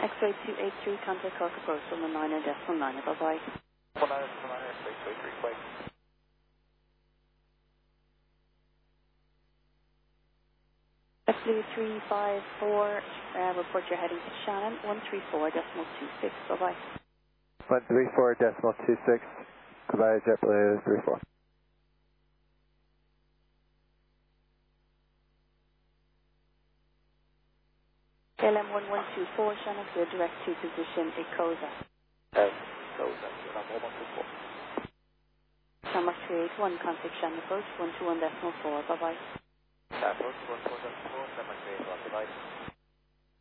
X-ray 283, contact Cork approach on the 9 and decimal 9. Bye-bye. 19 X-ray 283, quick. F354, report you're heading to Shannon, 134.26. Bye-bye. 134.26. Goodbye, JetBlue 34. LM1124, Shannon, clear direct to position Ecosa. Ecosa, I'm 1124. Number 381, contact Shannon approach, 121.4. Bye-bye. Approach 121.4, number 381, goodbye.